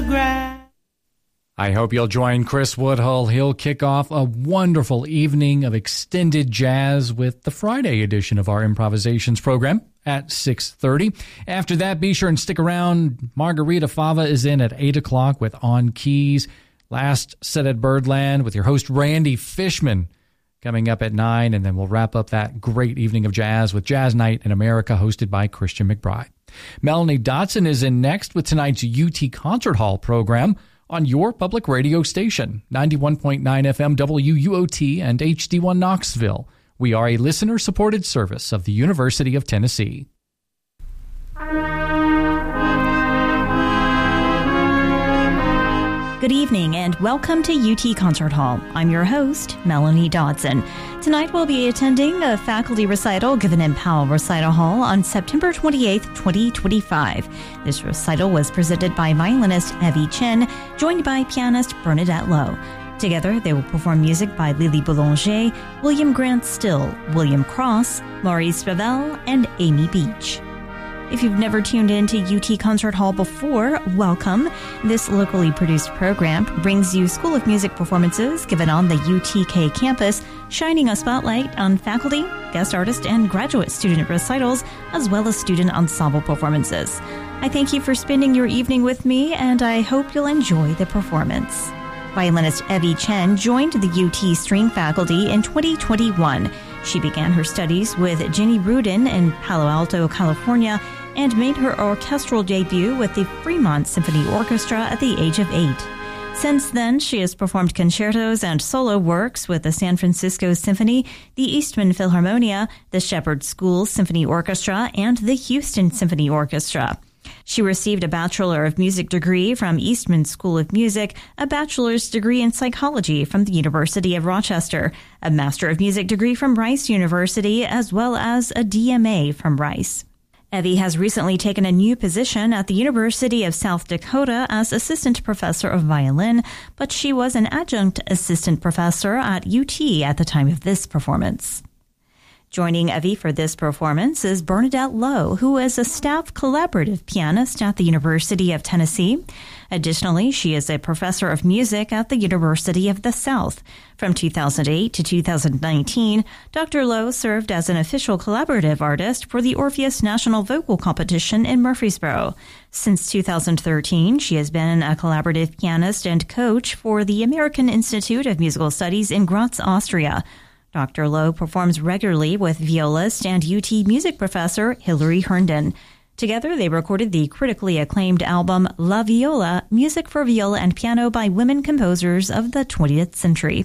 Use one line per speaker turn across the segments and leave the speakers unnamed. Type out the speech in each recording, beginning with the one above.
the grass.
I hope you'll join Chris Woodhull. He'll kick off a wonderful evening of extended jazz with the Friday edition of our improvisations program at 6:30. After that, be sure and stick around. Margarita Fava is in at 8 o'clock with On Keys. Last set at Birdland with your host Randy Fishman coming up at 9, and then we'll wrap up that great evening of jazz with Jazz Night in America hosted by Christian McBride. Melanie Dotson is in next with tonight's UT Concert Hall program on your public radio station, 91.9 FM WUOT and HD1 Knoxville. We are a listener-supported service of the University of Tennessee.
Good evening and welcome to UT Concert Hall. I'm your host, Melanie Dodson. Tonight we'll be attending a faculty recital given in Powell Recital Hall on September 28, 2025. This recital was presented by violinist Evie Chen, joined by pianist Bernadette Lowe. Together, they will perform music by Lily Boulanger, William Grant Still, William Cross, Maurice Ravel, and Amy Beach. If you've never tuned in to UT Concert Hall before, welcome. This locally produced program brings you School of Music performances given on the UTK campus, shining a spotlight on faculty, guest artist, and graduate student recitals, as well as student ensemble performances. I thank you for spending your evening with me, and I hope you'll enjoy the performance. Violinist Evie Chen joined the UT string faculty in 2021. She began her studies with Jenny Rudin in Palo Alto, California, and made her orchestral debut with the Fremont Symphony Orchestra at the age of 8. Since then, she has performed concertos and solo works with the San Francisco Symphony, the Eastman Philharmonia, the Shepherd School Symphony Orchestra, and the Houston Symphony Orchestra. She received a Bachelor of Music degree from Eastman School of Music, a bachelor's degree in psychology from the University of Rochester, a Master of Music degree from Rice University, as well as a DMA from Rice. Evie has recently taken a new position at the University of South Dakota as assistant professor of violin, but she was an adjunct assistant professor at UT at the time of this performance. Joining Evie for this performance is Bernadette Lowe, who is a staff collaborative pianist at the University of Tennessee. Additionally, she is a professor of music at the University of the South. From 2008 to 2019, Dr. Lowe served as an official collaborative artist for the Orpheus National Vocal Competition in Murfreesboro. Since 2013, she has been a collaborative pianist and coach for the American Institute of Musical Studies in Graz, Austria. Dr. Lowe performs regularly with violist and UT music professor Hilary Herndon. Together, they recorded the critically acclaimed album La Viola, Music for Viola and Piano by Women Composers of the 20th Century.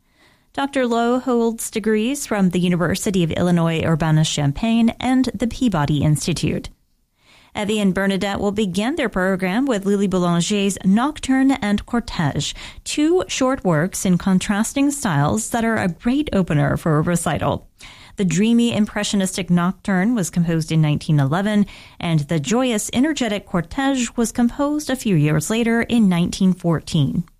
Dr. Lowe holds degrees from the University of Illinois Urbana-Champaign and the Peabody Institute. Evie and Bernadette will begin their program with Lily Boulanger's Nocturne and Cortège, two short works in contrasting styles that are a great opener for a recital. The dreamy, impressionistic Nocturne was composed in 1911, and the joyous, energetic Cortège was composed a few years later in 1914.